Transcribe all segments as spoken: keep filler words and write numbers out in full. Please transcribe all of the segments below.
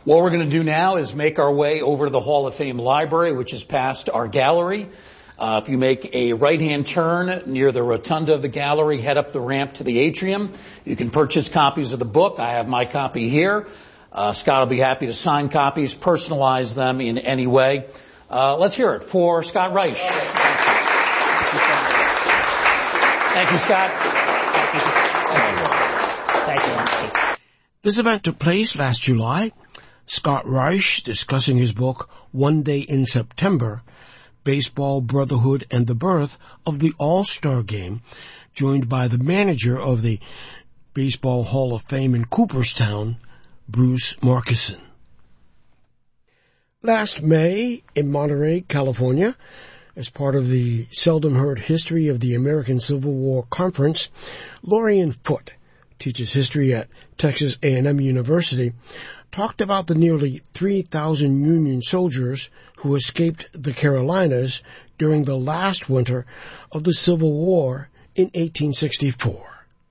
What we're going to do now is make our way over to the Hall of Fame Library, which is past our gallery. Uh, if you make a right-hand turn near the rotunda of the gallery, head up the ramp to the atrium. You can purchase copies of the book. I have my copy here. Uh, Scott will be happy to sign copies, personalize them in any way. Uh, let's hear it for Scott Reich. Thank you, Scott. Thank you. Thank you. This event took place last July. Scott Reich discussing his book, One Day in September, Baseball, Brotherhood, and the Birth of the All-Star Game, joined by the manager of the Baseball Hall of Fame in Cooperstown, Bruce Markison. Last May, in Monterey, California, as part of the Seldom Heard History of the American Civil War Conference, Lorian Foote, teaches history at Texas A and M University, talked about the nearly three thousand Union soldiers who escaped the Carolinas during the last winter of the Civil War in eighteen sixty-four.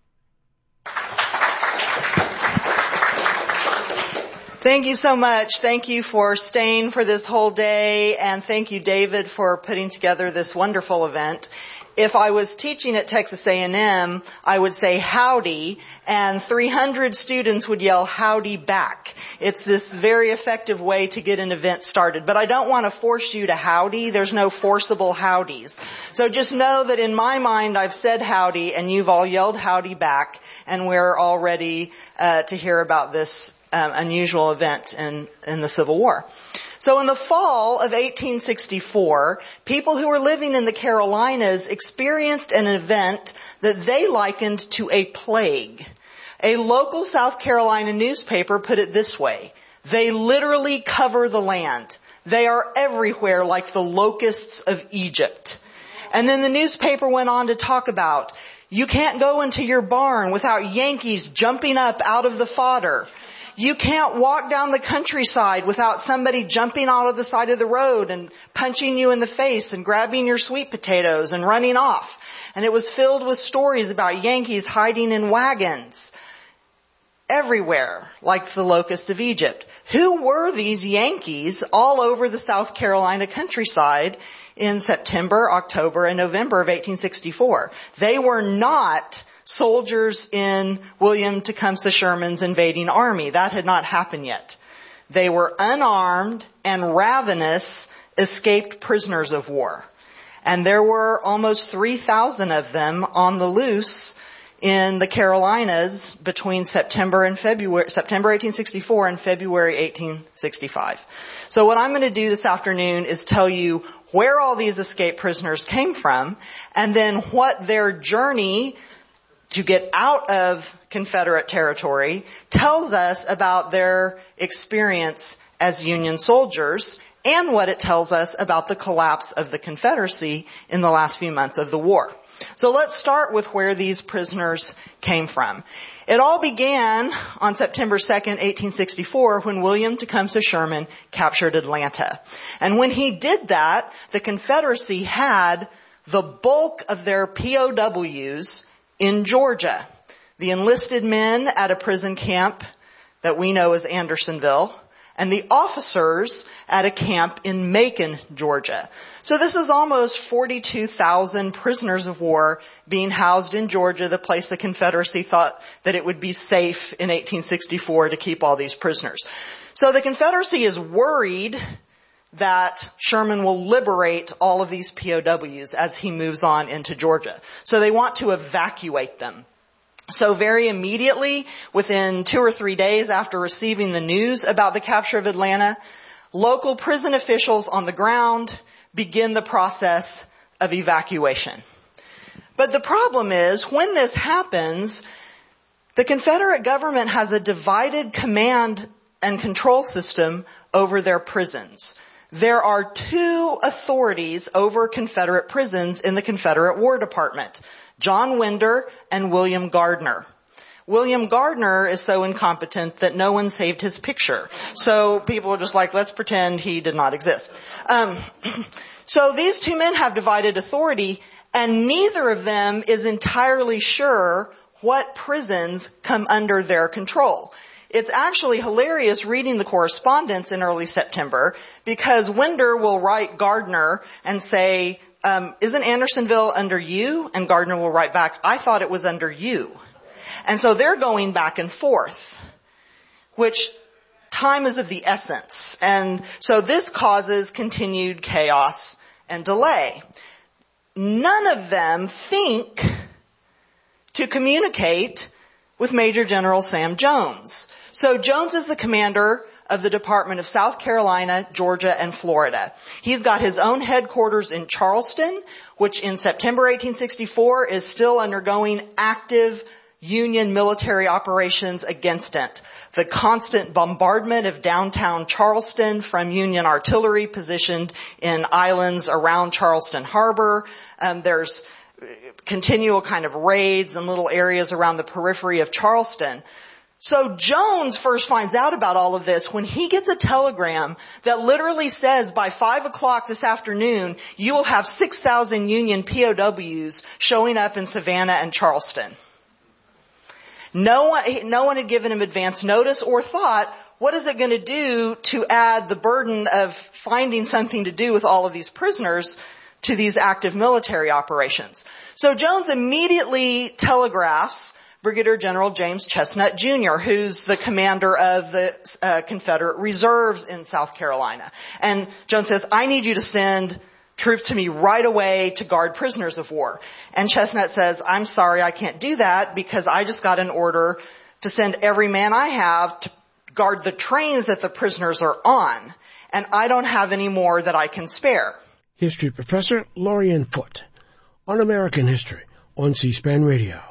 Thank you so much. Thank you for staying for this whole day, and thank you, David, for putting together this wonderful event. If I was teaching at Texas A and M, I would say howdy, and three hundred students would yell howdy back. It's this very effective way to get an event started. But I don't want to force you to howdy. There's no forcible howdies. So just know that in my mind, I've said howdy, and you've all yelled howdy back, and we're all ready uh, to hear about this um, unusual event in, in the Civil War. So in the fall of eighteen sixty-four, people who were living in the Carolinas experienced an event that they likened to a plague. A local South Carolina newspaper put it this way: they literally cover the land. They are everywhere like the locusts of Egypt. And then the newspaper went on to talk about, you can't go into your barn without Yankees jumping up out of the fodder. You can't walk down the countryside without somebody jumping out of the side of the road and punching you in the face and grabbing your sweet potatoes and running off. And it was filled with stories about Yankees hiding in wagons everywhere, like the locust of Egypt. Who were these Yankees all over the South Carolina countryside in September, October, and November of eighteen sixty-four? They were not soldiers in William Tecumseh Sherman's invading army. That had not happened yet. They were unarmed and ravenous escaped prisoners of war. And there were almost three thousand of them on the loose in the Carolinas between September and February, September eighteen sixty-four and February eighteen sixty-five. So what I'm going to do this afternoon is tell you where all these escaped prisoners came from, and then what their journey to get out of Confederate territory tells us about their experience as Union soldiers, and what it tells us about the collapse of the Confederacy in the last few months of the war. So let's start with where these prisoners came from. It all began on September second, eighteen sixty-four, when William Tecumseh Sherman captured Atlanta. And when he did that, the Confederacy had the bulk of their P O Ws in Georgia. The enlisted men at a prison camp that we know as Andersonville, and the officers at a camp in Macon, Georgia. So this is almost forty-two thousand prisoners of war being housed in Georgia, the place the Confederacy thought that it would be safe in eighteen sixty-four to keep all these prisoners. So the Confederacy is worried that Sherman will liberate all of these P O Ws as he moves on into Georgia. So they want to evacuate them. So very immediately, within two or three days after receiving the news about the capture of Atlanta, local prison officials on the ground begin the process of evacuation. But the problem is, when this happens, the Confederate government has a divided command and control system over their prisons. There are two authorities over Confederate prisons in the Confederate War Department: John Winder and William Gardner. William Gardner is so incompetent that no one saved his picture. So people are just like, let's pretend he did not exist. Um, so these two men have divided authority, and neither of them is entirely sure what prisons come under their control. It's actually hilarious reading the correspondence in early September because Winder will write Gardner and say, um, isn't Andersonville under you? And Gardner will write back, I thought it was under you. And so they're going back and forth, which time is of the essence. And so this causes continued chaos and delay. None of them think to communicate with Major General Sam Jones. So Jones is the commander of the Department of South Carolina, Georgia, and Florida. He's got his own headquarters in Charleston, which in September eighteen sixty-four is still undergoing active Union military operations against it. The constant bombardment of downtown Charleston from Union artillery positioned in islands around Charleston Harbor. Um, there's continual kind of raids in little areas around the periphery of Charleston. So Jones first finds out about all of this when he gets a telegram that literally says by five o'clock this afternoon, you will have six thousand Union P O Ws showing up in Savannah and Charleston. No one, no one had given him advance notice or thought, what is it going to do to add the burden of finding something to do with all of these prisoners to these active military operations? So Jones immediately telegraphs Brigadier General James Chestnut Junior, who's the commander of the uh, Confederate reserves in South Carolina. And Jones says, I need you to send troops to me right away to guard prisoners of war. And Chestnut says, I'm sorry, I can't do that because I just got an order to send every man I have to guard the trains that the prisoners are on. And I don't have any more that I can spare. History professor Lorian Foote on American History on C-SPAN Radio.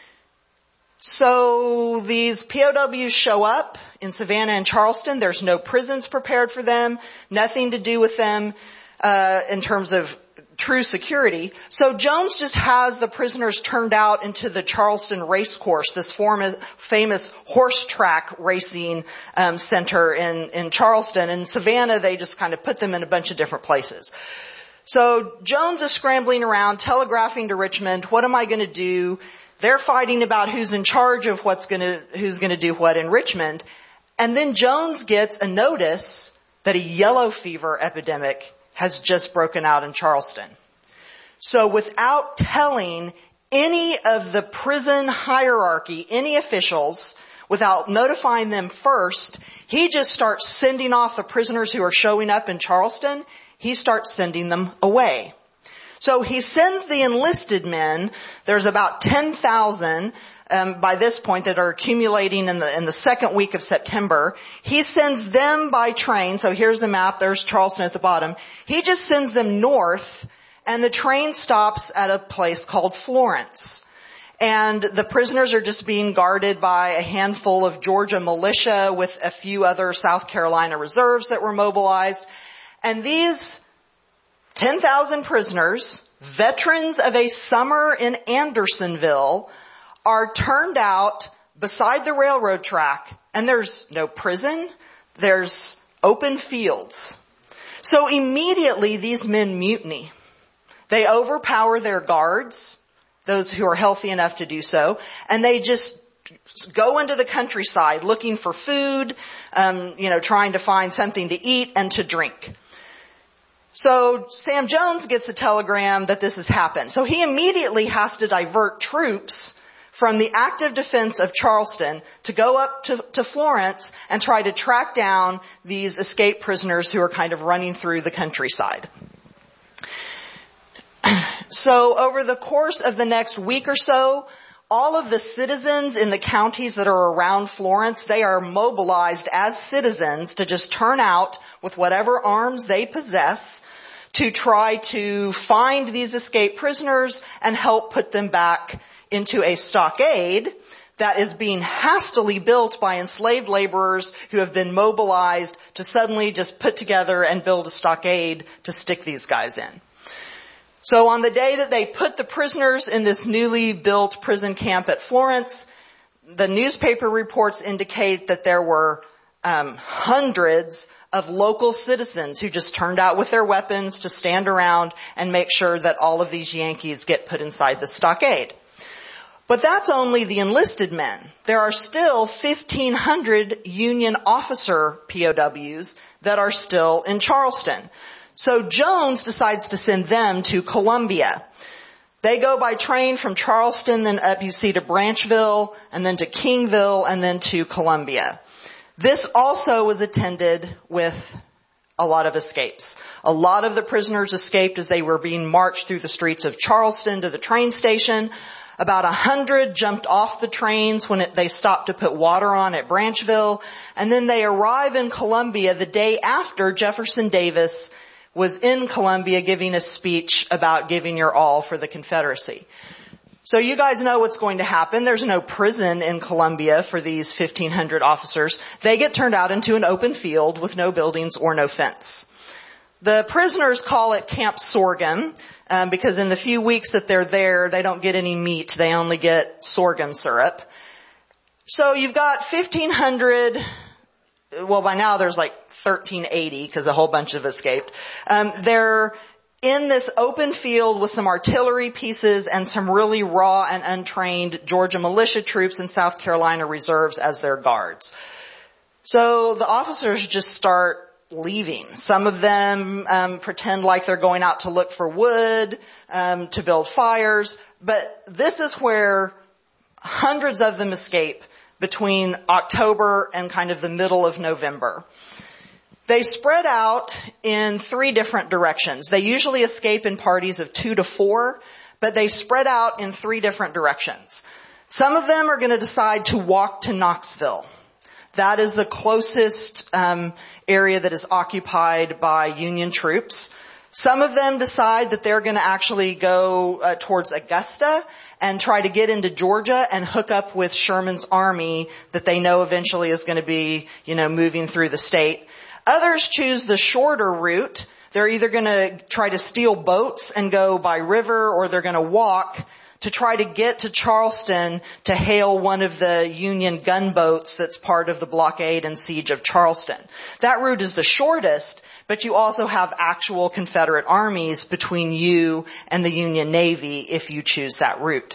So these P O Ws show up in Savannah and Charleston. There's no prisons prepared for them, nothing to do with them uh in terms of true security. So Jones just has the prisoners turned out into the Charleston race course, this form, famous horse track racing um center in, in Charleston. In Savannah, they just kind of put them in a bunch of different places. So Jones is scrambling around, telegraphing to Richmond, what am I going to do? They're fighting about who's in charge of what's going to, who's going to do what in Richmond. And then Jones gets a notice that a yellow fever epidemic has just broken out in Charleston. So without telling any of the prison hierarchy, any officials, without notifying them first, he just starts sending off the prisoners who are showing up in Charleston. He starts sending them away. So he sends the enlisted men. There's about ten thousand um, by this point that are accumulating in the in the second week of September. He sends them by train. So here's the map. There's Charleston at the bottom. He just sends them north, and the train stops at a place called Florence. And the prisoners are just being guarded by a handful of Georgia militia with a few other South Carolina reserves that were mobilized. And these ten thousand prisoners, veterans of a summer in Andersonville, are turned out beside the railroad track, and there's no prison, there's open fields. So immediately these men mutiny. They overpower their guards, those who are healthy enough to do so, and they just go into the countryside looking for food, um, you know, trying to find something to eat and to drink. So Sam Jones gets the telegram that this has happened. So he immediately has to divert troops from the active defense of Charleston to go up to, to Florence and try to track down these escaped prisoners who are kind of running through the countryside. So over the course of the next week or so, all of the citizens in the counties that are around Florence, they are mobilized as citizens to just turn out with whatever arms they possess to try to find these escaped prisoners and help put them back into a stockade that is being hastily built by enslaved laborers who have been mobilized to suddenly just put together and build a stockade to stick these guys in. So on the day that they put the prisoners in this newly built prison camp at Florence, the newspaper reports indicate that there were um, hundreds of local citizens who just turned out with their weapons to stand around and make sure that all of these Yankees get put inside the stockade. But that's only the enlisted men. There are still fifteen hundred Union officer P O Ws that are still in Charleston. So Jones decides to send them to Columbia. They go by train from Charleston, then up you see to Branchville, and then to Kingville, and then to Columbia. This also was attended with a lot of escapes. A lot of the prisoners escaped as they were being marched through the streets of Charleston to the train station. About a hundred jumped off the trains when it, they stopped to put water on at Branchville. And then they arrive in Columbia the day after Jefferson Davis was in Columbia giving a speech about giving your all for the Confederacy. So you guys know what's going to happen. There's no prison in Columbia for these fifteen hundred officers. They get turned out into an open field with no buildings or no fence. The prisoners call it Camp Sorghum um, because in the few weeks that they're there, they don't get any meat. They only get sorghum syrup. So you've got fifteen hundred, well by now there's like thirteen eighty because a whole bunch have escaped. Um, they're in this open field with some artillery pieces and some really raw and untrained Georgia militia troops and South Carolina reserves as their guards. So the officers just start leaving. Some of them um, pretend like they're going out to look for wood, um, to build fires. But this is where hundreds of them escape between October and kind of the middle of November. They spread out in three different directions. They usually escape in parties of two to four, but they spread out in three different directions. Some of them are going to decide to walk to Knoxville. That is the closest um, area that is occupied by Union troops. Some of them decide that they're going to actually go uh, towards Augusta and try to get into Georgia and hook up with Sherman's army that they know eventually is going to be, you know, moving through the state. Others choose the shorter route. They're either going to try to steal boats and go by river, or they're going to walk to try to get to Charleston to hail one of the Union gunboats that's part of the blockade and siege of Charleston. That route is the shortest, but you also have actual Confederate armies between you and the Union Navy if you choose that route.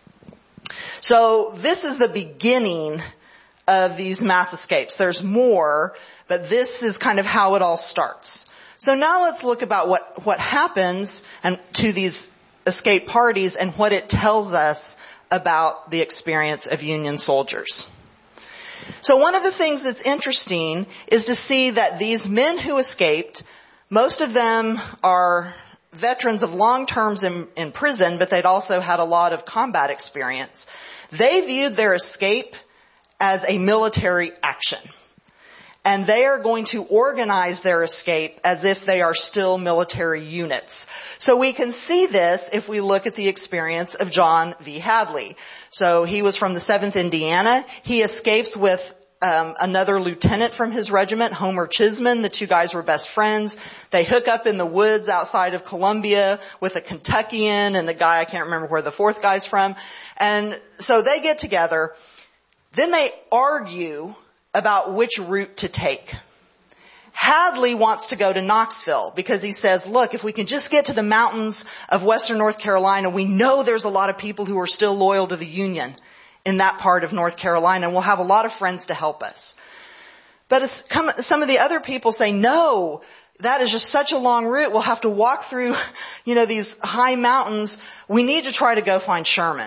So this is the beginning of these mass escapes. There's more, but this is kind of how it all starts. So now let's look about what, what happens and to these escape parties and what it tells us about the experience of Union soldiers. So one of the things that's interesting is to see that these men who escaped, most of them are veterans of long terms in, in prison, but they'd also had a lot of combat experience. They viewed their escape as a military action. And they are going to organize their escape as if they are still military units. So we can see this if we look at the experience of John V. Hadley. So he was from the seventh Indiana. He escapes with um, another lieutenant from his regiment, Homer Chisman. The two guys were best friends. They hook up in the woods outside of Columbia with a Kentuckian and a guy, I can't remember where the fourth guy's from. And so they get together. Then they argue about which route to take. Hadley wants to go to Knoxville because he says, look, if we can just get to the mountains of western North Carolina, we know there's a lot of people who are still loyal to the Union in that part of North Carolina, and we'll have a lot of friends to help us. But some of the other people say, no, that is just such a long route. We'll have to walk through, you know, these high mountains. We need to try to go find Sherman.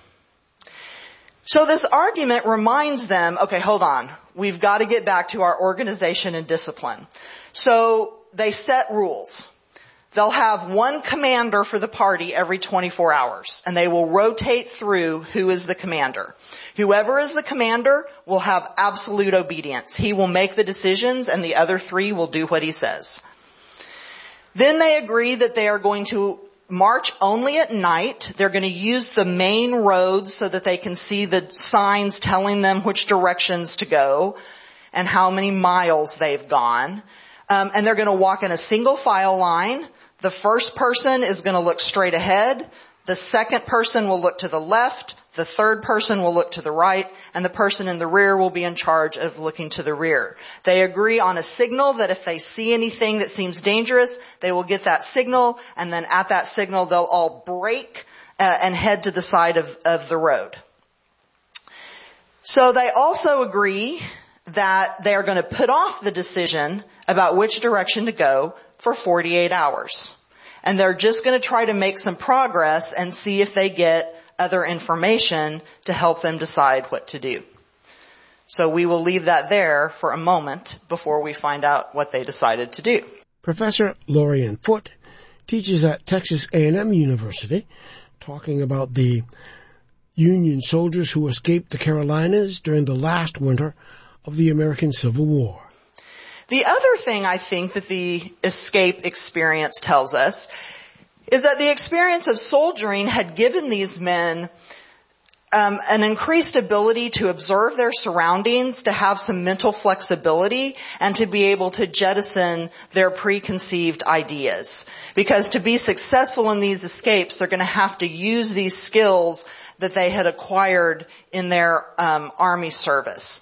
So this argument reminds them, okay, hold on. We've got to get back to our organization and discipline. So they set rules. They'll have one commander for the party every twenty-four hours, and they will rotate through who is the commander. Whoever is the commander will have absolute obedience. He will make the decisions, and the other three will do what he says. Then they agree that they are going to march only at night. They're going to use the main roads so that they can see the signs telling them which directions to go and how many miles they've gone. Um, and they're going to walk in a single file line. The first person is going to look straight ahead. The second person will look to the left. The third person will look to the right, and the person in the rear will be in charge of looking to the rear. They agree on a signal that if they see anything that seems dangerous, they will get that signal, and then at that signal they'll all break uh, and head to the side of, of the road. So they also agree that they are going to put off the decision about which direction to go for forty-eight hours. And they're just going to try to make some progress and see if they get other information to help them decide what to do. So we will leave that there for a moment before we find out what they decided to do. Professor Lorian Foote teaches at Texas A and M University, talking about the Union soldiers who escaped the Carolinas during the last winter of the American Civil War. The other thing I think that the escape experience tells us is that the experience of soldiering had given these men um, an increased ability to observe their surroundings, to have some mental flexibility, and to be able to jettison their preconceived ideas. Because to be successful in these escapes, they're going to have to use these skills that they had acquired in their um, army service.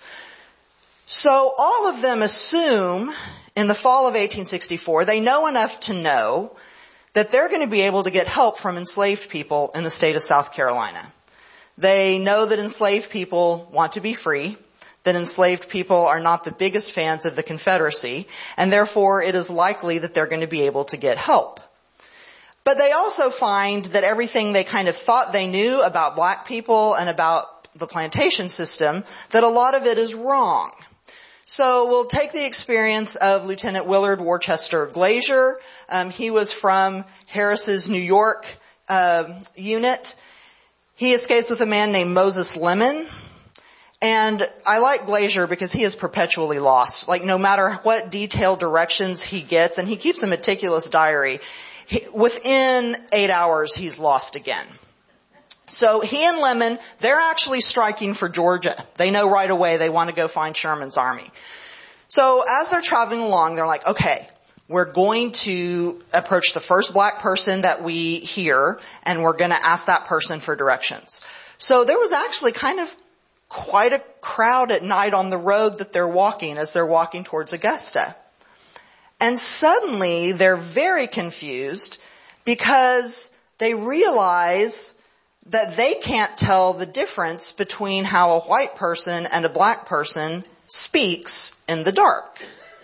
So all of them assume in the fall of eighteen sixty-four, they know enough to know that they're going to be able to get help from enslaved people in the state of South Carolina. They know that enslaved people want to be free, that enslaved people are not the biggest fans of the Confederacy, and therefore it is likely that they're going to be able to get help. But they also find that everything they kind of thought they knew about black people and about the plantation system, that a lot of it is wrong. So we'll take the experience of Lieutenant Willard Worcester Glazier. Um, he was from Harris's New York uh, unit. He escapes with a man named Moses Lemon. And I like Glazier because he is perpetually lost. Like no matter what detailed directions he gets, and he keeps a meticulous diary, he, within eight hours he's lost again. So he and Lemon, they're actually striking for Georgia. They know right away they want to go find Sherman's army. So as they're traveling along, they're like, okay, we're going to approach the first black person that we hear, and we're going to ask that person for directions. So there was actually kind of quite a crowd at night on the road that they're walking as they're walking towards Augusta. And suddenly they're very confused because they realize that they can't tell the difference between how a white person and a black person speaks in the dark.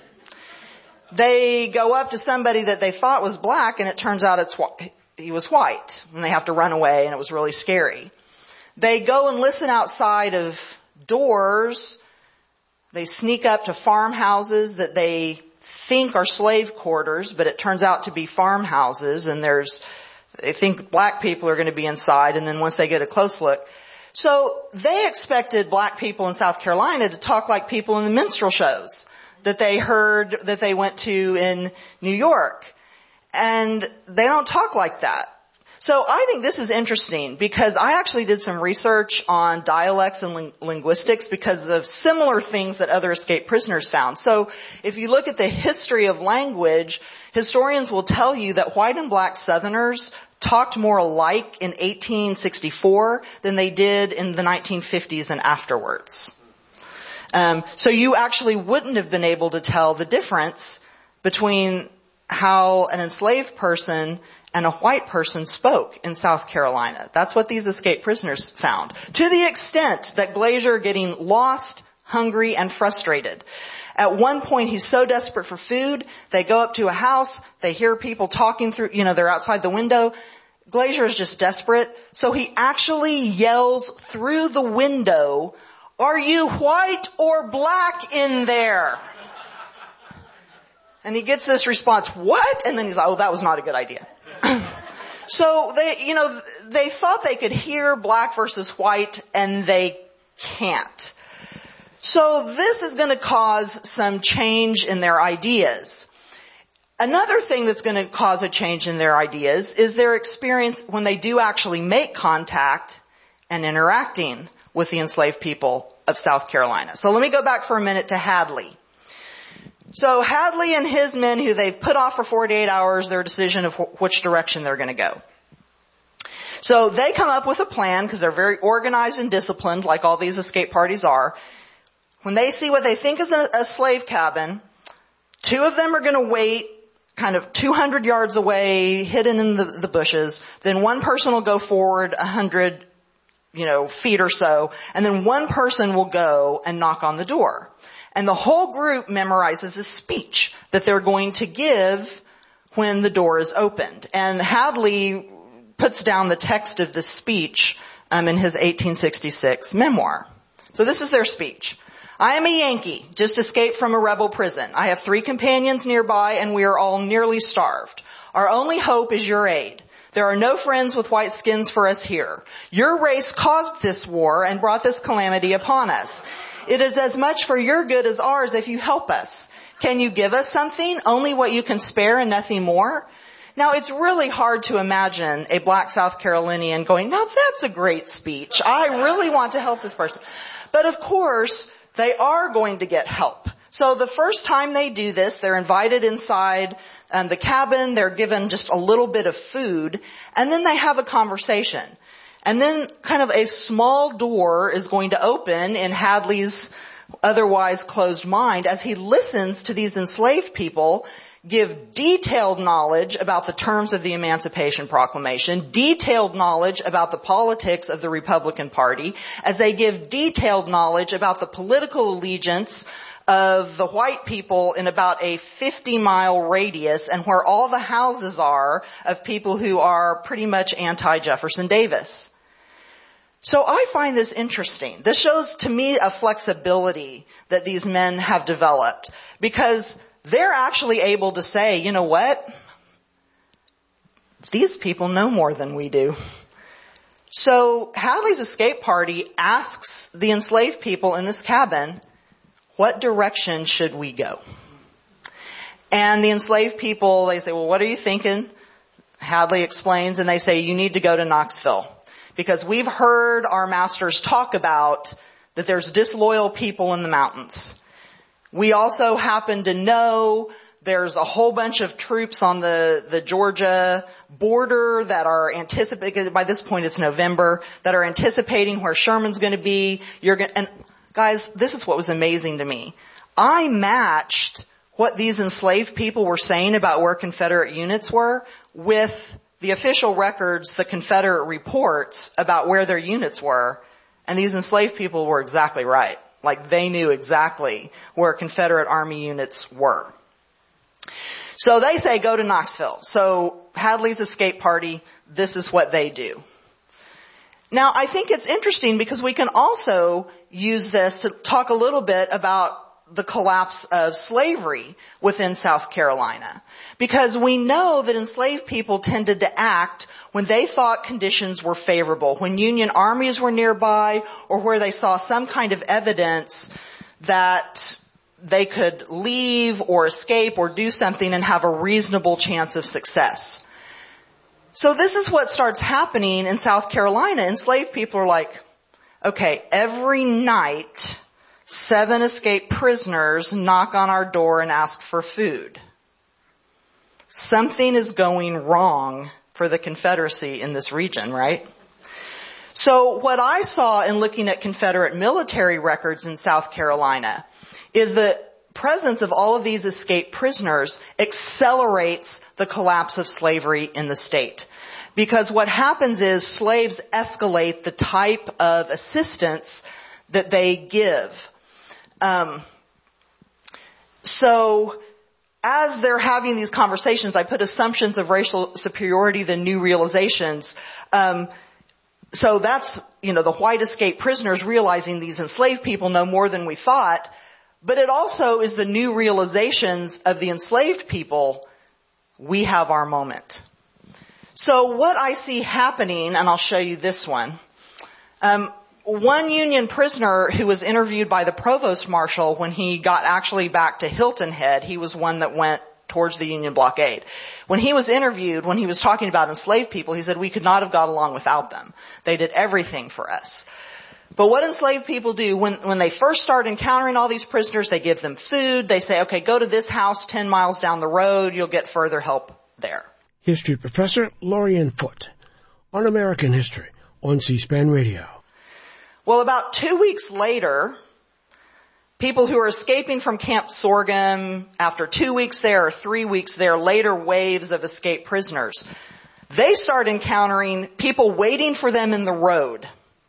They go up to somebody that they thought was black, and it turns out it's he was white, and they have to run away, and it was really scary. They go and listen outside of doors. They sneak up to farmhouses that they think are slave quarters, but it turns out to be farmhouses, and there's they think black people are going to be inside, and then once they get a close look. So they expected black people in South Carolina to talk like people in the minstrel shows that they heard, that they went to in New York. And they don't talk like that. So I think this is interesting because I actually did some research on dialects and ling- linguistics because of similar things that other escaped prisoners found. So if you look at the history of language, historians will tell you that white and black Southerners talked more alike in eighteen sixty-four than they did in the nineteen fifties and afterwards. Um, so you actually wouldn't have been able to tell the difference between how an enslaved person and a white person spoke in South Carolina. That's what these escaped prisoners found. To the extent that Glazier getting lost, hungry, and frustrated. At one point, he's so desperate for food, they go up to a house, they hear people talking through, you know, they're outside the window. Glazier is just desperate, so he actually yells through the window, "Are you white or black in there?" And he gets this response, "What?" And then he's like, "Oh, that was not a good idea." So they, you know, they thought they could hear black versus white, and they can't. So this is going to cause some change in their ideas. Another thing that's going to cause a change in their ideas is their experience when they do actually make contact and interacting with the enslaved people of South Carolina. So let me go back for a minute to Hadley. So Hadley and his men, who they've put off for forty-eight hours, their decision of wh- which direction they're going to go. So they come up with a plan because they're very organized and disciplined, like all these escape parties are. When they see what they think is a, a slave cabin, two of them are going to wait kind of two hundred yards away, hidden in the, the bushes. Then one person will go forward one hundred, you know, feet or so, and then one person will go and knock on the door. And the whole group memorizes a speech that they're going to give when the door is opened. And Hadley puts down the text of this speech um, in his eighteen sixty-six memoir. So this is their speech. I am a Yankee, just escaped from a rebel prison. I have three companions nearby, and we are all nearly starved. Our only hope is your aid. There are no friends with white skins for us here. Your race caused this war and brought this calamity upon us. It is as much for your good as ours if you help us. Can you give us something? Only what you can spare and nothing more? Now, it's really hard to imagine a black South Carolinian going, now that's a great speech. I really want to help this person. But of course, they are going to get help. So the first time they do this, they're invited inside um, the cabin. They're given just a little bit of food, and then they have a conversation. And then kind of a small door is going to open in Hadley's otherwise closed mind as he listens to these enslaved people give detailed knowledge about the terms of the Emancipation Proclamation, detailed knowledge about the politics of the Republican Party, as they give detailed knowledge about the political allegiance of the white people in about a fifty mile radius and where all the houses are of people who are pretty much anti-Jefferson Davis. So I find this interesting. This shows to me a flexibility that these men have developed, because they're actually able to say, you know what? These people know more than we do. So Hadley's escape party asks the enslaved people in this cabin, what direction should we go? And the enslaved people, they say, well, what are you thinking? Hadley explains, and they say, you need to go to Knoxville, because we've heard our masters talk about that there's disloyal people in the mountains. We also happen to know there's a whole bunch of troops on the, the Georgia border that are anticipating, by this point it's November, that are anticipating where Sherman's going to be. You're going, and guys, this is what was amazing to me. I matched what these enslaved people were saying about where Confederate units were with the official records, the Confederate reports about where their units were, and these enslaved people were exactly right. Like, they knew exactly where Confederate Army units were. So they say go to Knoxville. So Hadley's escape party, this is what they do. Now, I think it's interesting because we can also use this to talk a little bit about the collapse of slavery within South Carolina. Because we know that enslaved people tended to act when they thought conditions were favorable, when Union armies were nearby, or where they saw some kind of evidence that they could leave or escape or do something and have a reasonable chance of success. So this is what starts happening in South Carolina. Enslaved people are like, okay, every night seven escaped prisoners knock on our door and ask for food. Something is going wrong for the Confederacy in this region, right? So what I saw in looking at Confederate military records in South Carolina is the presence of all of these escaped prisoners accelerates the collapse of slavery in the state. Because what happens is slaves escalate the type of assistance that they give. Um, so as they're having these conversations, I put assumptions of racial superiority, the new realizations. Um, so that's, you know, the white escaped prisoners realizing these enslaved people know more than we thought. But it also is the new realizations of the enslaved people. We have our moment. So what I see happening, and I'll show you this one. Um, One Union prisoner who was interviewed by the provost marshal when he got actually back to Hilton Head, he was one that went towards the Union blockade. When he was interviewed, when he was talking about enslaved people, he said we could not have got along without them. They did everything for us. But what enslaved people do, when, when they first start encountering all these prisoners, they give them food. They say, okay, go to this house ten miles down the road. You'll get further help there. History professor Lorianne Foote on American History on C-SPAN Radio. Well, about two weeks later, People who are escaping from Camp Sorghum after two weeks there or three weeks there, later waves of escaped prisoners, they start encountering people waiting for them in the road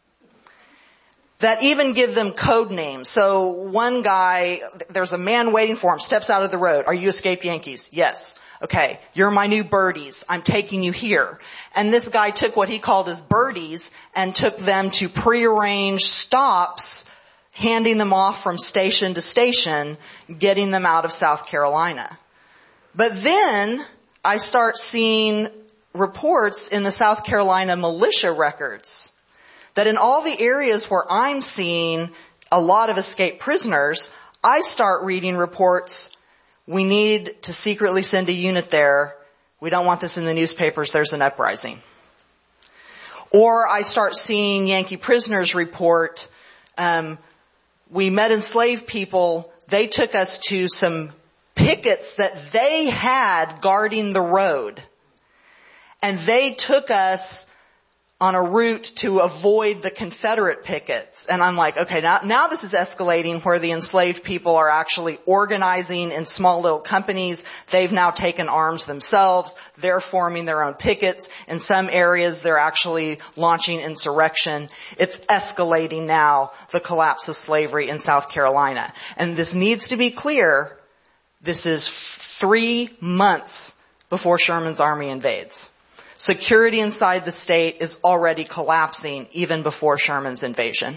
that even give them code names. So one guy, there's a man waiting for him, steps out of the road. Are you escaped Yankees? Yes. Okay, you're my new birdies. I'm taking you here. And this guy took what he called his birdies and took them to prearranged stops, handing them off from station to station, getting them out of South Carolina. But then I start seeing reports in the South Carolina militia records that in all the areas where I'm seeing a lot of escaped prisoners, I start reading reports, we need to secretly send a unit there. We don't want this in the newspapers. There's an uprising. Or I start seeing Yankee prisoners report, um, we met enslaved people. They took us to some pickets that they had guarding the road. And they took us on a route to avoid the Confederate pickets. And I'm like, okay, now, now this is escalating where the enslaved people are actually organizing in small little companies. They've now taken arms themselves. They're forming their own pickets. In some areas, they're actually launching insurrection. It's escalating now, the collapse of slavery in South Carolina. And this needs to be clear. This is three months before Sherman's army invades. Security inside the state is already collapsing even before Sherman's invasion.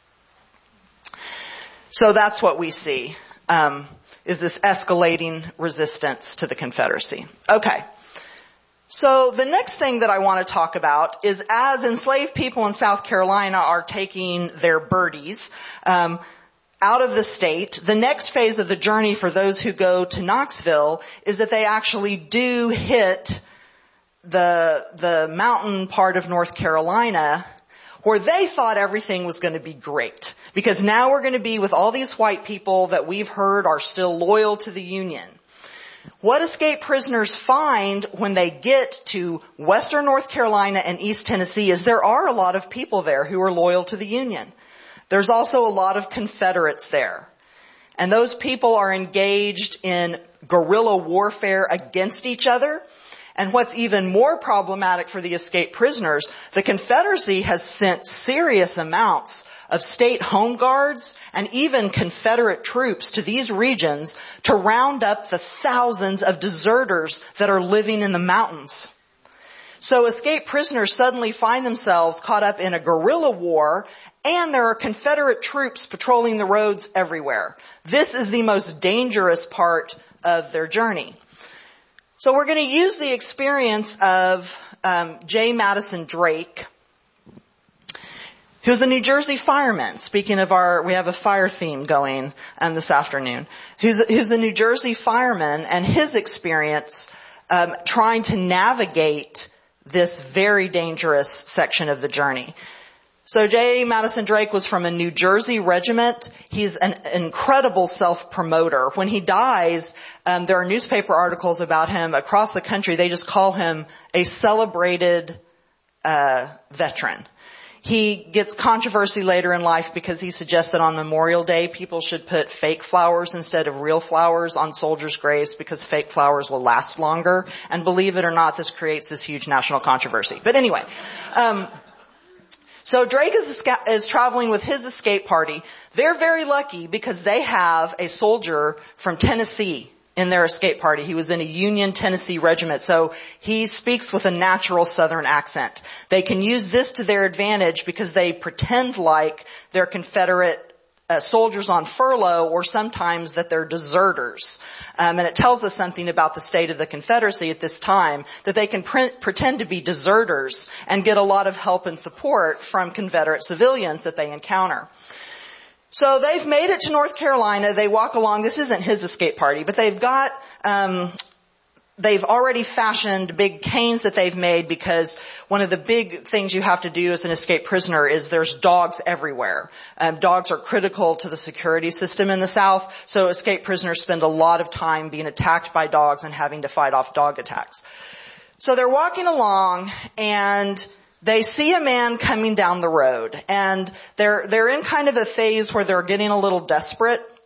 So that's what we see, um, is this escalating resistance to the Confederacy. Okay. So the next thing that I want to talk about is as enslaved people in South Carolina are taking their birdies, um, out of the state, the next phase of the journey for those who go to Knoxville is that they actually do hit the the mountain part of North Carolina where they thought everything was going to be great. Because now we're going to be with all these white people that we've heard are still loyal to the Union. What escaped prisoners find when they get to western North Carolina and East Tennessee is there are a lot of people there who are loyal to the Union. There's also a lot of Confederates there. And those people are engaged in guerrilla warfare against each other. And what's even more problematic for the escaped prisoners, the Confederacy has sent serious amounts of state home guards and even Confederate troops to these regions to round up the thousands of deserters that are living in the mountains. So escaped prisoners suddenly find themselves caught up in a guerrilla war, and there are Confederate troops patrolling the roads everywhere. This is the most dangerous part of their journey. So we're going to use the experience of um, J. Madison Drake, who's a New Jersey fireman. Speaking of our, we have a fire theme going um, this afternoon. Who's, who's a New Jersey fireman, and his experience um, trying to navigate this very dangerous section of the journey. So J. Madison Drake was from a New Jersey regiment. He's an incredible self-promoter. When he dies, um, there are newspaper articles about him across the country. They just call him a celebrated uh veteran. He gets controversy later in life because he suggests that on Memorial Day, people should put fake flowers instead of real flowers on soldiers' graves because fake flowers will last longer. And believe it or not, this creates this huge national controversy. But anyway, um So Drake is, is traveling with his escape party. They're very lucky because they have a soldier from Tennessee in their escape party. He was in a Union Tennessee regiment, so he speaks with a natural Southern accent. They can use this to their advantage because they pretend like they're Confederate Uh, soldiers on furlough, or sometimes that they're deserters. Um, and it tells us something about the state of the Confederacy at this time, that they can pre- pretend to be deserters and get a lot of help and support from Confederate civilians that they encounter. So they've made it to North Carolina. They walk along. This isn't his escape party, but they've got um They've already fashioned big canes that they've made because one of the big things you have to do as an escaped prisoner is there's dogs everywhere. Um, dogs are critical to the security system in the South, so escaped prisoners spend a lot of time being attacked by dogs and having to fight off dog attacks. So they're walking along and they see a man coming down the road, and they're they're in kind of a phase where they're getting a little desperate.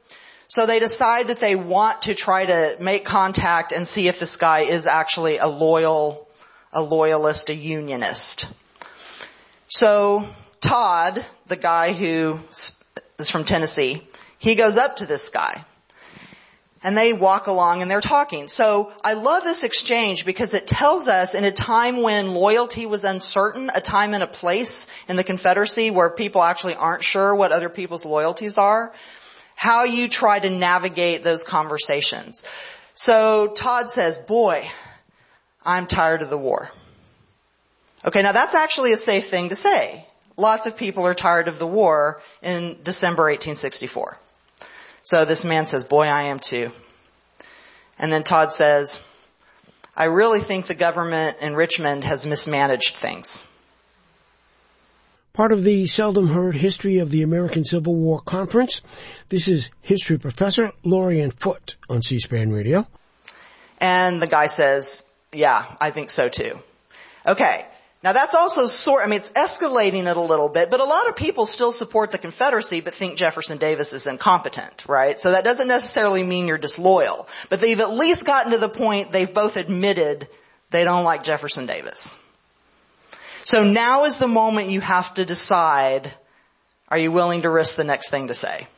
So they decide that they want to try to make contact and see if this guy is actually a loyal, a loyalist, a unionist. So Todd, the guy who is from Tennessee, he goes up to this guy. And they walk along and they're talking. So I love this exchange because it tells us in a time when loyalty was uncertain, a time and a place in the Confederacy where people actually aren't sure what other people's loyalties are, how you try to navigate those conversations. So Todd says, boy, I'm tired of the war. Okay, now that's actually a safe thing to say. Lots of people are tired of the war in December eighteen sixty-four. So this man says, boy, I am too. And then Todd says, I really think the government in Richmond has mismanaged things. Part of the seldom heard history of the American Civil War Conference. This is history professor Lorian Foote on C-SPAN Radio. And the guy says, yeah, I think so too. Okay. Now that's also sort, I mean, it's escalating it a little bit, but a lot of people still support the Confederacy but think Jefferson Davis is incompetent, right? So that doesn't necessarily mean you're disloyal, but they've at least gotten to the point they've both admitted they don't like Jefferson Davis. So now is the moment you have to decide, are you willing to risk the next thing to say?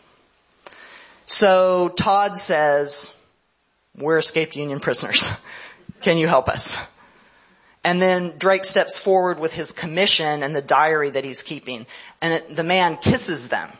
So Todd says, we're escaped Union prisoners. Can you help us? And then Drake steps forward with his commission and the diary that he's keeping. And it, the man kisses them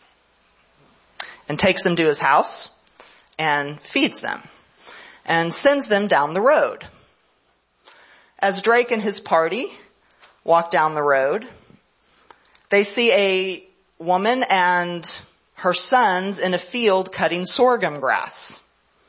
and takes them to his house and feeds them and sends them down the road. As Drake and his party walk down the road, they see a woman and her sons in a field cutting sorghum grass.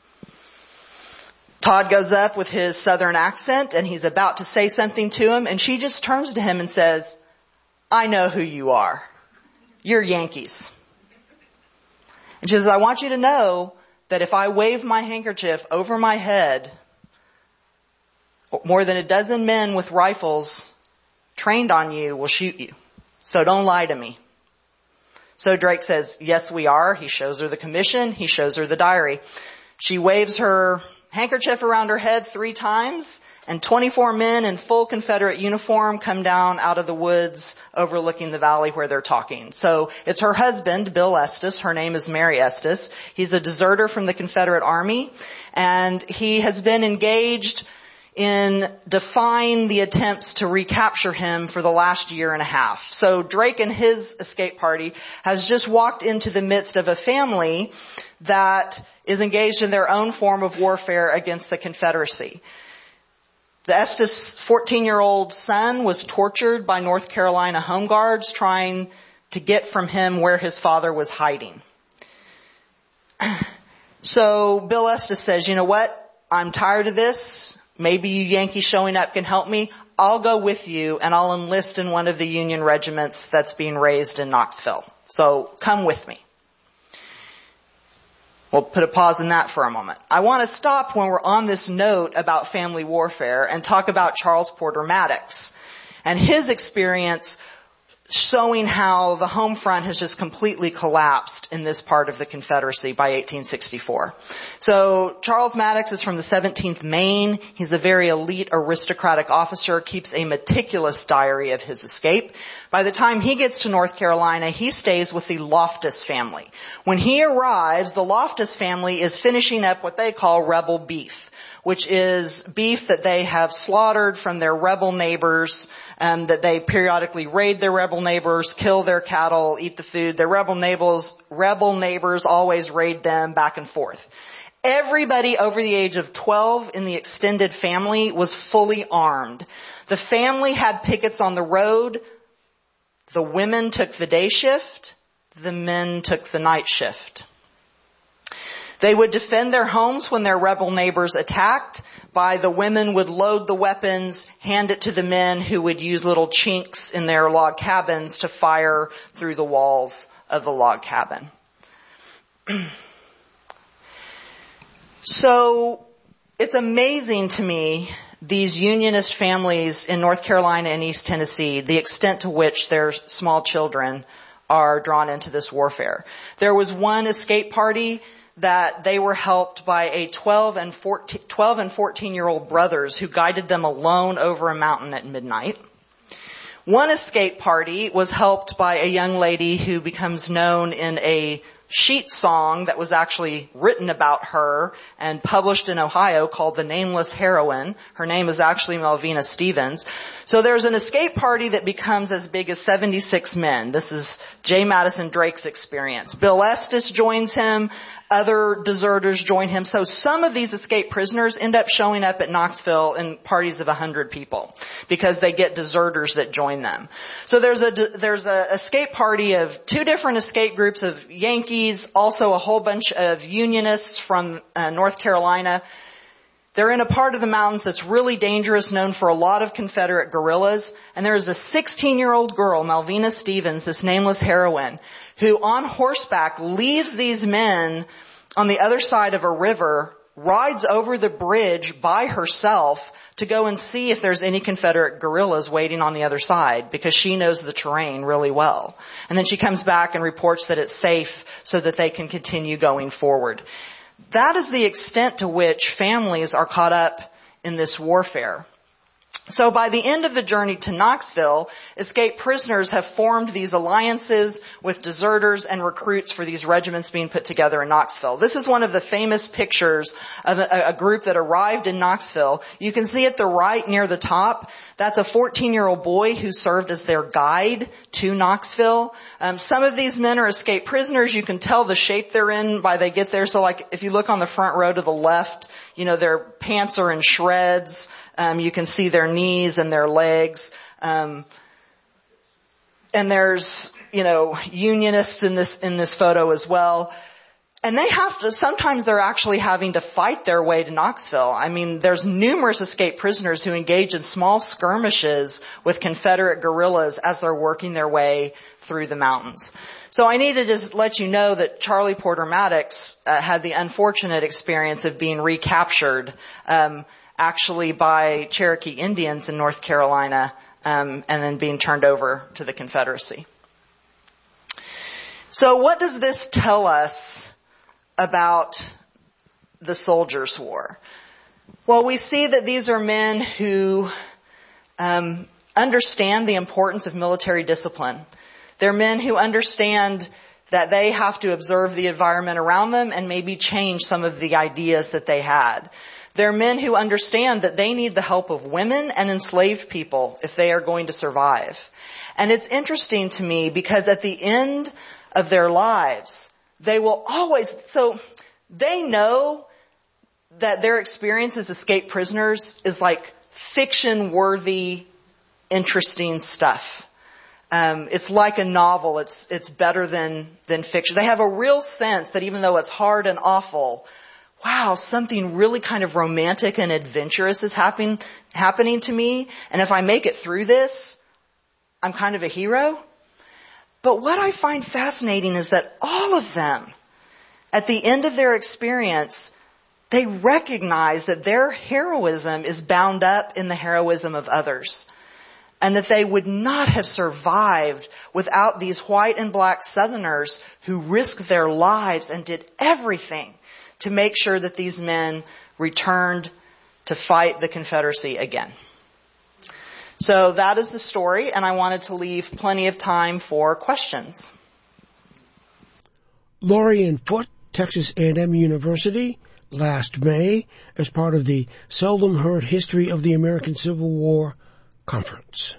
Todd goes up with his southern accent and he's about to say something to him and she just turns to him and says, I know who you are. You're Yankees. And she says, I want you to know that if I wave my handkerchief over my head, more than a dozen men with rifles trained on you will shoot you. So don't lie to me. So Drake says, yes, we are. He shows her the commission. He shows her the diary. She waves her handkerchief around her head three times, and twenty-four men in full Confederate uniform come down out of the woods overlooking the valley where they're talking. So it's her husband, Bill Estes. Her name is Mary Estes. He's a deserter from the Confederate Army, and he has been engaged in defying the attempts to recapture him for the last year and a half. So Drake and his escape party has just walked into the midst of a family that is engaged in their own form of warfare against the Confederacy. The Estes fourteen-year-old son was tortured by North Carolina Home Guards trying to get from him where his father was hiding. So Bill Estes says, you know what? I'm tired of this. Maybe you Yankees showing up can help me. I'll go with you and I'll enlist in one of the Union regiments that's being raised in Knoxville. So come with me. We'll put a pause in that for a moment. I want to stop when we're on this note about family warfare and talk about Charles Porter Maddox and his experience showing how the home front has just completely collapsed in this part of the Confederacy by eighteen sixty-four. So Charles Maddox is from the seventeenth Maine. He's a very elite aristocratic officer, keeps a meticulous diary of his escape. By the time he gets to North Carolina, he stays with the Loftus family. When he arrives, the Loftus family is finishing up what they call rebel beef, which is beef that they have slaughtered from their rebel neighbors, and that they periodically raid their rebel neighbors, kill their cattle, eat the food. Their rebel neighbors, rebel neighbors always raid them back and forth. Everybody over the age of twelve in the extended family was fully armed. The family had pickets on the road. The women took the day shift. The men took the night shift. They would defend their homes when their rebel neighbors attacked. By the women would load the weapons, hand it to the men who would use little chinks in their log cabins to fire through the walls of the log cabin. So it's amazing to me, these Unionist families in North Carolina and East Tennessee, the extent to which their small children are drawn into this warfare. There was one escape party that they were helped by a twelve and fourteen, twelve and fourteen year old brothers who guided them alone over a mountain at midnight. One escape party was helped by a young lady who becomes known in a sheet song that was actually written about her and published in Ohio called The Nameless Heroine. Her name is actually Malvina Stevens. So there's an escape party that becomes as big as seventy-six men. This is J. Madison Drake's experience. Bill Estes joins him. Other deserters join him. So some of these escaped prisoners end up showing up at Knoxville in parties of a hundred people because they get deserters that join them. So there's a, there's a escape party of two different escape groups of Yankees, also a whole bunch of Unionists from uh, North Carolina. They're in a part of the mountains that's really dangerous, known for a lot of Confederate guerrillas. And there is a sixteen-year-old girl, Malvina Stevens, this nameless heroine, who on horseback leaves these men on the other side of a river, rides over the bridge by herself to go and see if there's any Confederate guerrillas waiting on the other side, because she knows the terrain really well. And then she comes back and reports that it's safe so that they can continue going forward. That is the extent to which families are caught up in this warfare. So by the end of the journey to Knoxville, escaped prisoners have formed these alliances with deserters and recruits for these regiments being put together in Knoxville. This is one of the famous pictures of a, a group that arrived in Knoxville. You can see at the right near the top, that's a fourteen-year-old boy who served as their guide to Knoxville. Um, some of these men are escaped prisoners. You can tell the shape they're in by they get there. So like if you look on the front row to the left, you know, their pants are in shreds. Um, you can see their knees and their legs. Um, and there's, you know, Unionists in this, in this photo as well. And they have to, sometimes they're actually having to fight their way to Knoxville. I mean, there's numerous escaped prisoners who engage in small skirmishes with Confederate guerrillas as they're working their way through the mountains. So I need to just let you know that Charlie Porter Maddox uh, had the unfortunate experience of being recaptured, um, actually by Cherokee Indians in North Carolina, um, and then being turned over to the Confederacy. So what does this tell us about the Soldiers' War? Well, we see that these are men who um, understand the importance of military discipline. They're men who understand that they have to observe the environment around them and maybe change some of the ideas that they had. They're men who understand that they need the help of women and enslaved people if they are going to survive. And it's interesting to me because at the end of their lives, they will always, so they know that their experience as escaped prisoners is like fiction-worthy, interesting stuff. Um, it's like a novel. It's, it's better than, than fiction. They have a real sense that even though it's hard and awful, wow, something really kind of romantic and adventurous is happening, happening to me. And if I make it through this, I'm kind of a hero. But what I find fascinating is that all of them, at the end of their experience, they recognize that their heroism is bound up in the heroism of others. And that they would not have survived without these white and black Southerners who risked their lives and did everything to make sure that these men returned to fight the Confederacy again. So that is the story, and I wanted to leave plenty of time for questions. Lorian Foote, Texas A and M University, last May, as part of the Seldom Heard History of the American Civil War Conference.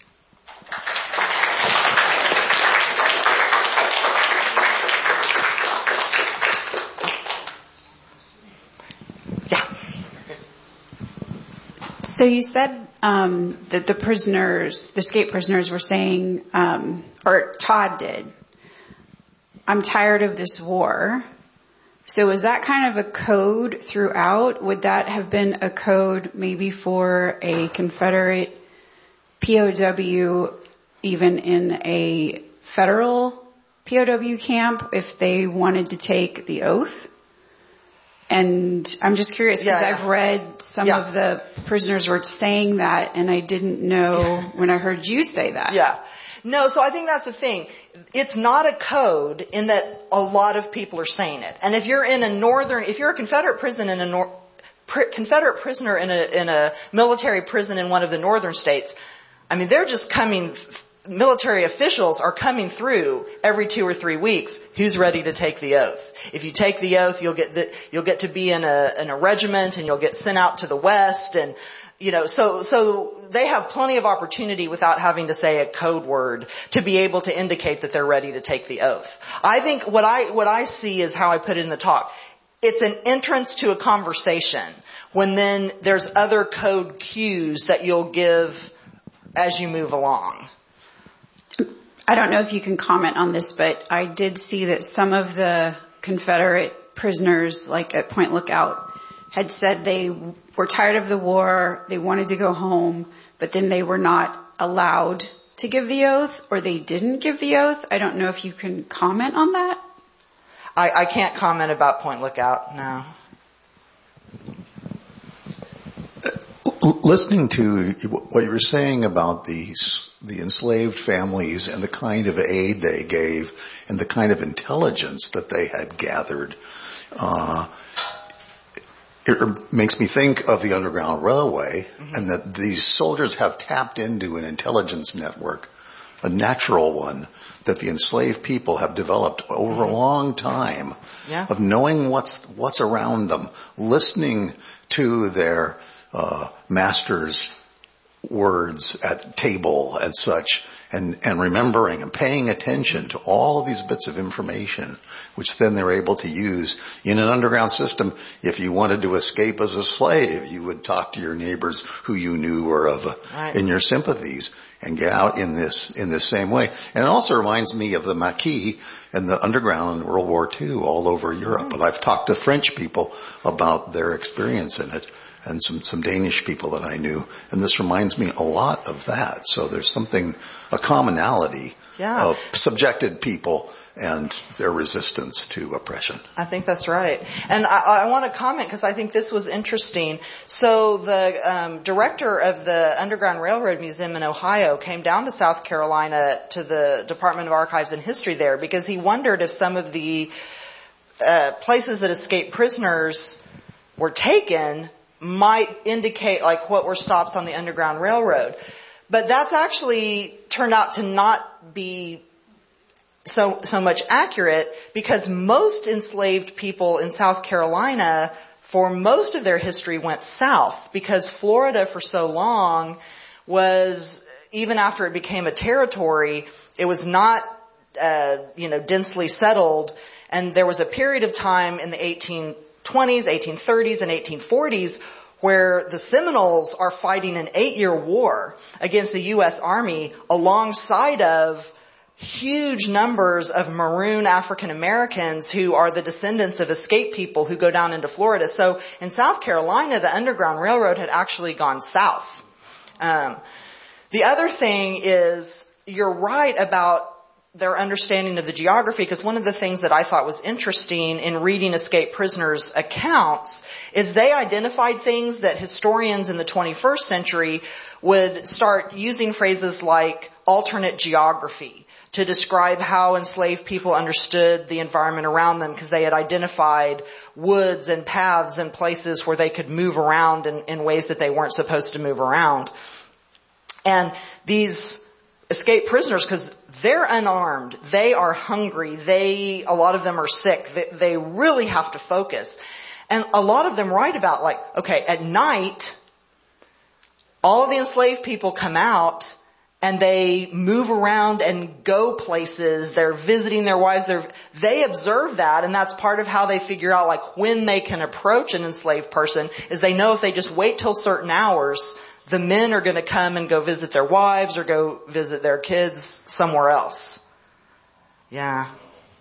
So you said um, that the prisoners, the escaped prisoners were saying, um, or Todd did, I'm tired of this war. So is that kind of a code throughout? Would that have been a code maybe for a Confederate P O W, even in a federal P O W camp, if they wanted to take the oath? And I'm just curious because yeah, yeah. I've read some yeah. of the prisoners were saying that, and I didn't know when I heard you say that. Yeah. No, so I think that's the thing. It's not a code in that a lot of people are saying it. And if you're in a northern, if you're a Confederate prison in a nor, pr- Confederate prisoner in a in a military prison in one of the northern states, I mean, they're just coming. Military officials are coming through every two or three weeks. Who's ready to take the oath? If you take the oath, you'll get the, you'll get to be in a in a regiment, and you'll get sent out to the West, and you know, so, so they have plenty of opportunity without having to say a code word to be able to indicate that they're ready to take the oath. I think what I, what I see is how I put it in the talk. It's an entrance to a conversation when then there's other code cues that you'll give as you move along. I don't know if you can comment on this, but I did see that some of the Confederate prisoners, like at Point Lookout, had said they were tired of the war, they wanted to go home, but then they were not allowed to give the oath, or they didn't give the oath. I don't know if you can comment on that. I, I can't comment about Point Lookout, no. Listening to what you were saying about these, the enslaved families and the kind of aid they gave and the kind of intelligence that they had gathered, uh, it makes me think of the Underground Railway, mm-hmm. and that these soldiers have tapped into an intelligence network, a natural one, that the enslaved people have developed over mm-hmm. a long time, yeah. of knowing what's what's around them, listening to their uh masters' words at table and such, and, and remembering and paying attention to all of these bits of information, which then they're able to use in an underground system. If you wanted to escape as a slave, you would talk to your neighbors who you knew were of a, right. in your sympathies, and get out in this in this same way. And it also reminds me of the Maquis and the underground in World War Two all over Europe. And I've talked to French people about their experience in it, and some, some Danish people that I knew. And this reminds me a lot of that. So there's something, a commonality yeah. of subjected people and their resistance to oppression. I think that's right. And I, I want to comment because I think this was interesting. So the um, director of the Underground Railroad Museum in Ohio came down to South Carolina to the Department of Archives and History there because he wondered if some of the uh, places that escaped prisoners were taken might indicate like what were stops on the Underground Railroad. But that's actually turned out to not be so so much accurate, because most enslaved people in South Carolina for most of their history went south, because Florida for so long was, even after it became a territory, it was not uh you know densely settled, and there was a period of time in the eighteen twenties, eighteen thirties, and eighteen forties where the Seminoles are fighting an eight-year war against the U S Army alongside of huge numbers of maroon African Americans who are the descendants of escaped people who go down into Florida. So in South Carolina, the Underground Railroad had actually gone south. Um, the other thing is, you're right about their understanding of the geography, because one of the things that I thought was interesting in reading escaped prisoners' accounts is they identified things that historians in the twenty-first century would start using phrases like alternate geography to describe how enslaved people understood the environment around them, because they had identified woods and paths and places where they could move around in, in ways that they weren't supposed to move around. And these escaped prisoners, because they're unarmed, they are hungry, they, a lot of them are sick, they, they really have to focus. And a lot of them write about, like, okay, at night, all of the enslaved people come out and they move around and go places, they're visiting their wives, they're, they observe that, and that's part of how they figure out, like, when they can approach an enslaved person, is they know if they just wait till certain hours, the men are going to come and go visit their wives or go visit their kids somewhere else. Yeah.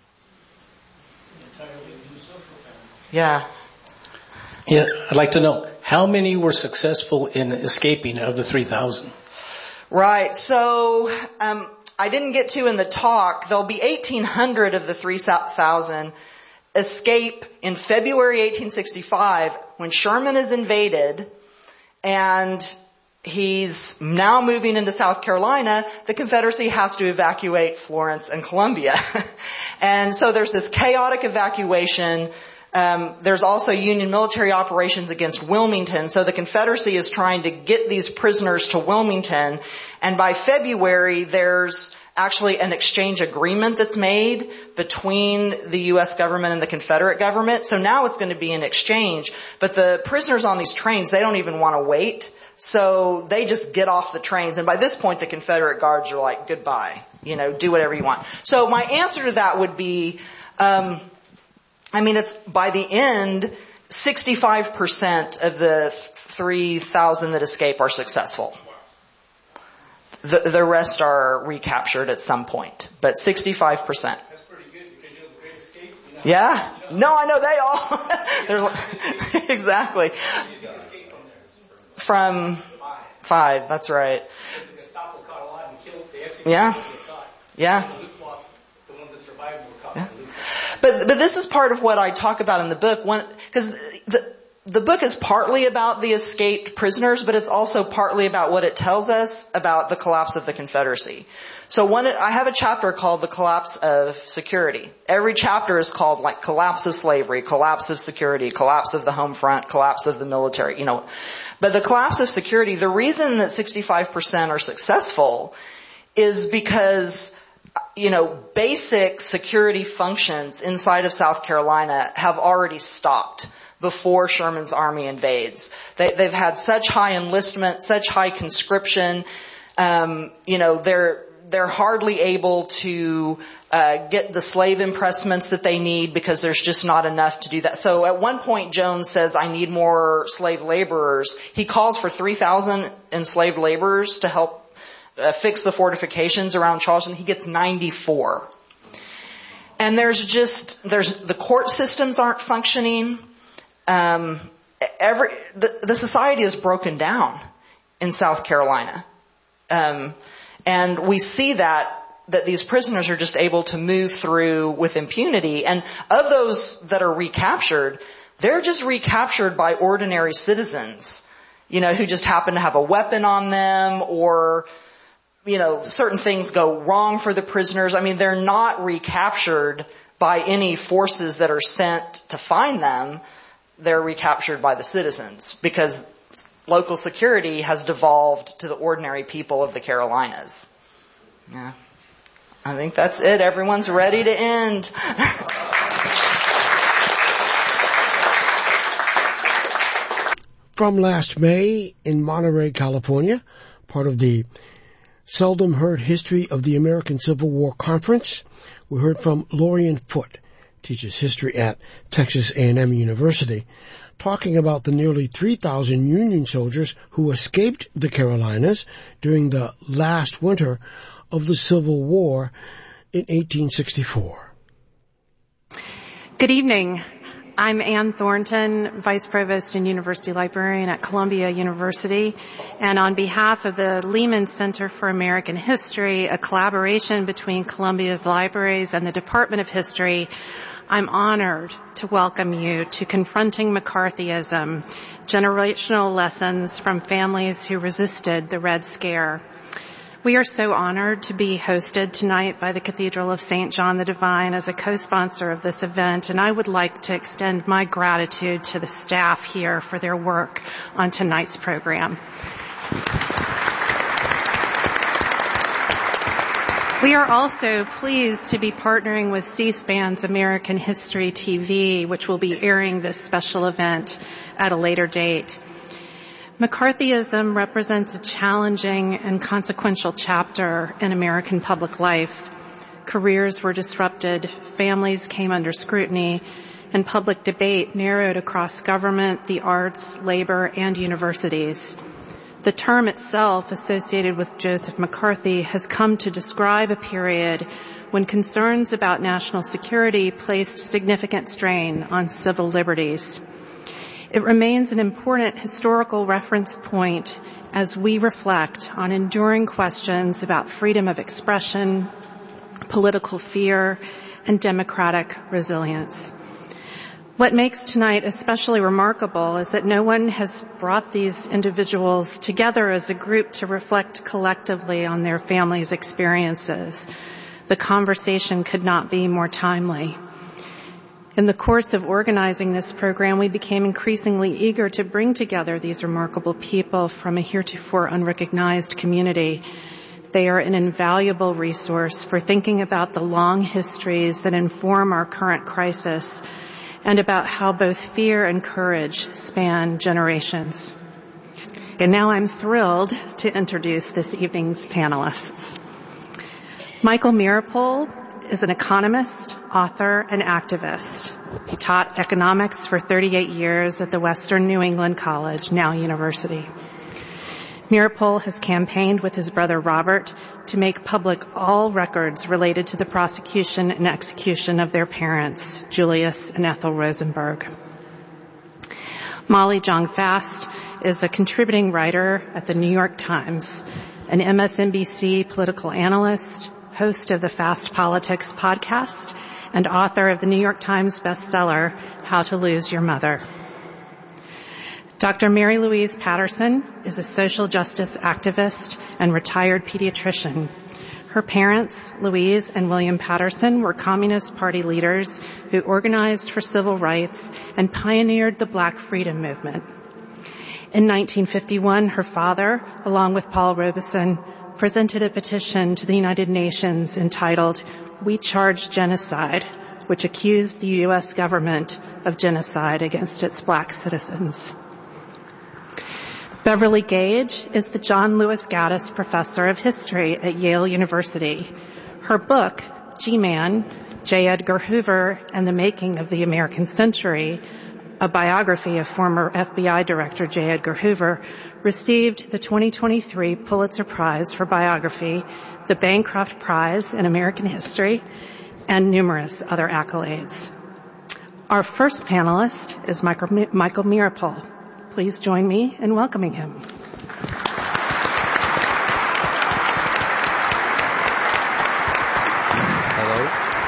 Yeah. Yeah, I'd like to know, how many were successful in escaping of the three thousand? Right. So, um, I didn't get to in the talk, there'll be eighteen hundred of the three thousand escape in February eighteen sixty-five when Sherman is invaded, and he's now moving into South Carolina, the Confederacy has to evacuate Florence and Columbia. And so there's this chaotic evacuation. Um, there's also Union military operations against Wilmington. So the Confederacy is trying to get these prisoners to Wilmington. And by February, there's actually an exchange agreement that's made between the U S government and the Confederate government. So now it's going to be an exchange. But the prisoners on these trains, they don't even want to wait. So they just get off the trains. And by this point, the Confederate guards are like, goodbye, you know, do whatever you want. So my answer to that would be, um, I mean, it's by the end, sixty-five percent of the three thousand that escape are successful. The, the rest are recaptured at some point, but sixty-five percent. That's pretty good because you know the Great Escape. You know, yeah. You know, no, I know they all. There's exactly. From five. That's right. The Gestapo caught a lot and killed. They actually Yeah. caught. Yeah. The Luftwaffe, the ones that survived were caught. Yeah. by the Luftwaffe. But but this is part of what I talk about in the book, because the the book is partly about the escaped prisoners, but it's also partly about what it tells us about the collapse of the Confederacy. So one, I have a chapter called The Collapse of Security. Every chapter is called like Collapse of Slavery, Collapse of Security, Collapse of the Home Front, Collapse of the Military, you know. But the collapse of security, the reason that sixty-five percent are successful is because, you know, basic security functions inside of South Carolina have already stopped before Sherman's army invades. They, they've had such high enlistment, such high conscription, um, you know, they're, they're hardly able to uh get the slave impressments that they need because there's just not enough to do that. So at one point Jones says, I need more slave laborers. He calls for three thousand enslaved laborers to help uh, fix the fortifications around Charleston. He gets ninety-four. And there's just, there's, the court systems aren't functioning. Um, every, the, the society is broken down in South Carolina. Um, and we see that, that these prisoners are just able to move through with impunity. And of those that are recaptured, they're just recaptured by ordinary citizens, you know, who just happen to have a weapon on them, or, you know, certain things go wrong for the prisoners. I mean, they're not recaptured by any forces that are sent to find them. They're recaptured by the citizens because local security has devolved to the ordinary people of the Carolinas. Yeah. I think that's it. Everyone's ready to end. From last May in Monterey, California, part of the Seldom Heard History of the American Civil War Conference, we heard from Lorian Foote, teaches history at Texas A and M University, talking about the nearly three thousand Union soldiers who escaped the Carolinas during the last winter of the Civil War in eighteen sixty-four. Good evening. I'm Ann Thornton, Vice Provost and University Librarian at Columbia University. And on behalf of the Lehman Center for American History, a collaboration between Columbia's libraries and the Department of History, I'm honored to welcome you to Confronting McCarthyism, Generational Lessons from Families Who Resisted the Red Scare. We are so honored to be hosted tonight by the Cathedral of Saint John the Divine as a co-sponsor of this event, and I would like to extend my gratitude to the staff here for their work on tonight's program. We are also pleased to be partnering with C-SPAN's American History T V, which will be airing this special event at a later date. McCarthyism represents a challenging and consequential chapter in American public life. Careers were disrupted, families came under scrutiny, and public debate narrowed across government, the arts, labor, and universities. The term itself, associated with Joseph McCarthy, has come to describe a period when concerns about national security placed significant strain on civil liberties. It remains an important historical reference point as we reflect on enduring questions about freedom of expression, political fear, and democratic resilience. What makes tonight especially remarkable is that no one has brought these individuals together as a group to reflect collectively on their families' experiences. The conversation could not be more timely. In the course of organizing this program, we became increasingly eager to bring together these remarkable people from a heretofore unrecognized community. They are an invaluable resource for thinking about the long histories that inform our current crisis and about how both fear and courage span generations. And now I'm thrilled to introduce this evening's panelists. Michael Meeropol is an economist, author, and activist. He taught economics for thirty-eight years at the Western New England College, now University. Meeropol has campaigned with his brother Robert to make public all records related to the prosecution and execution of their parents, Julius and Ethel Rosenberg. Molly Jong-Fast is a contributing writer at the New York Times, an M S N B C political analyst, host of the Fast Politics podcast, and author of the New York Times bestseller, How to Lose Your Mother. Doctor Mary Louise Patterson is a social justice activist and retired pediatrician. Her parents, Louise and William Patterson, were Communist Party leaders who organized for civil rights and pioneered the Black Freedom Movement. In nineteen fifty-one, her father, along with Paul Robeson, presented a petition to the United Nations entitled, We Charge Genocide, which accused the U S government of genocide against its black citizens. Beverly Gage is the John Lewis Gaddis Professor of History at Yale University. Her book, G-Man, J. Edgar Hoover and the Making of the American Century, a biography of former F B I Director J. Edgar Hoover, received the twenty twenty-three Pulitzer Prize for Biography, the Bancroft Prize in American History, and numerous other accolades. Our first panelist is Michael, Michael Meeropol. Please join me in welcoming him. Hello?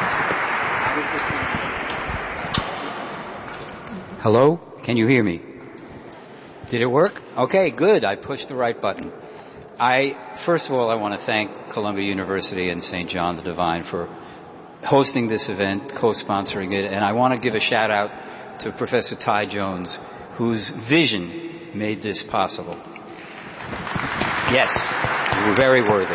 Hello? Can you hear me? Did it work? Okay, good. I pushed the right button. I, first of all, I want to thank Columbia University and Saint John the Divine for hosting this event, co-sponsoring it, and I want to give a shout out to Professor Ty Jones, whose vision made this possible. Yes, you were very worthy.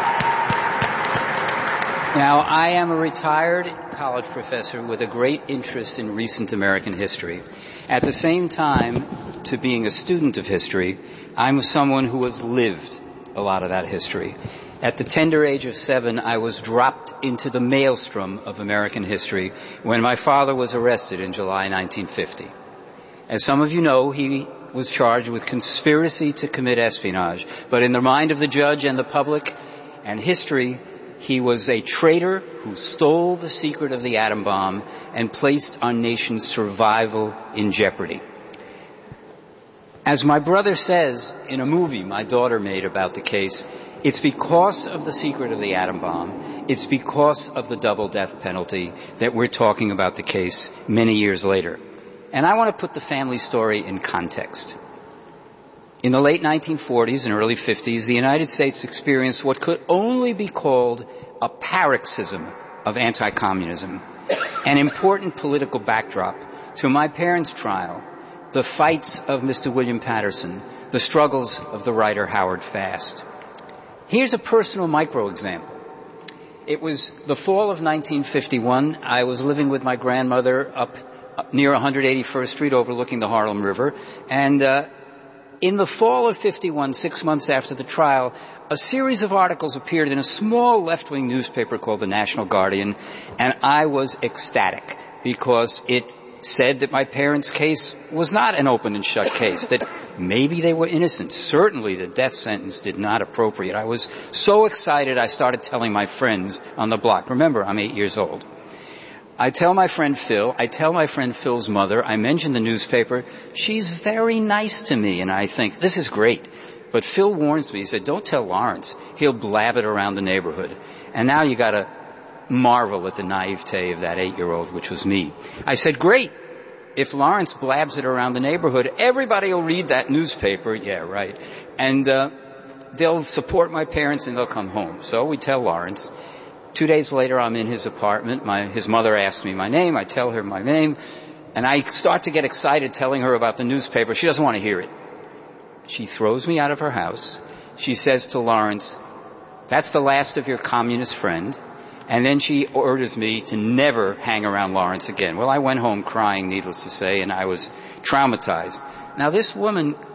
Now, I am a retired college professor with a great interest in recent American history. At the same time, to being a student of history, I'm someone who has lived a lot of that history. At the tender age of seven, I was dropped into the maelstrom of American history when my father was arrested in July nineteen fifty. As some of you know, he was charged with conspiracy to commit espionage, but in the mind of the judge and the public and history, he was a traitor who stole the secret of the atom bomb and placed our nation's survival in jeopardy. As my brother says in a movie my daughter made about the case, it's because of the secret of the atom bomb, it's because of the double death penalty that we're talking about the case many years later. And I want to put the family story in context. In the late nineteen forties and early fifties, the United States experienced what could only be called a paroxysm of anti-communism, an important political backdrop to my parents' trial, the fights of Mister William Patterson, the struggles of the writer Howard Fast. Here's a personal micro-example. It was the fall of nineteen fifty-one. I was living with my grandmother up near one hundred eighty-first Street overlooking the Harlem River. And uh, in the fall of fifty-one, six months after the trial, a series of articles appeared in a small left-wing newspaper called the National Guardian, and I was ecstatic because it said that my parents' case was not an open and shut case, that maybe they were innocent. Certainly the death sentence did not appropriate. I was so excited I started telling my friends on the block. Remember, I'm eight years old. I tell my friend Phil, I tell my friend Phil's mother, I mention the newspaper. She's very nice to me, and I think, this is great. But Phil warns me, he said, don't tell Lawrence. He'll blab it around the neighborhood. And now you gotta marvel at the naivete of that eight-year-old, which was me. I said, great. if Lawrence blabs it around the neighborhood, everybody will read that newspaper. Yeah, right. And uh, they'll support my parents and they'll come home. So we tell Lawrence. Two days later, I'm in his apartment. My his mother asks me my name. I tell her my name. And I start to get excited telling her about the newspaper. She doesn't want to hear it. She throws me out of her house. She says to Lawrence, "That's the last of your communist friend." And then she orders me to never hang around Lawrence again. Well, I went home crying, needless to say, and I was traumatized. Now, this woman